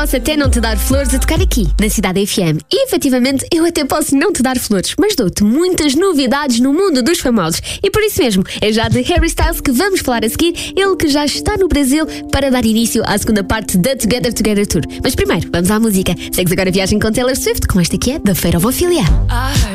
Posso até não te dar flores a tocar aqui, na Cidade FM. E efetivamente eu até posso não te dar flores, mas dou-te muitas novidades no mundo dos famosos. E por isso mesmo, é já de Harry Styles que vamos falar a seguir, ele que já está no Brasil para dar início à segunda parte da Together Together Tour. Mas primeiro, vamos à música. Segues agora a viagem com Taylor Swift, com esta que é da Feira Ovofilia.